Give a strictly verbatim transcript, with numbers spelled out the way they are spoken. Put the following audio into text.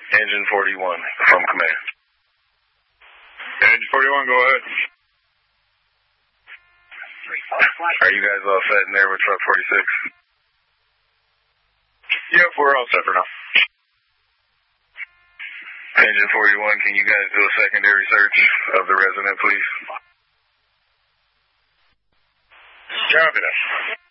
Engine forty-one from command. Engine forty-one, go ahead. Are you guys all set in there with truck forty-six? Yep, we're all set for now. Engine forty-one, can you guys do a secondary search of the resident, please? Copy that.